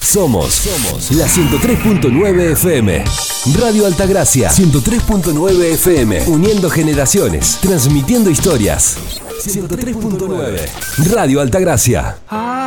Somos la 103.9 FM. Radio Altagracia, 103.9 FM. Uniendo generaciones, transmitiendo historias. 103.9 Radio Altagracia.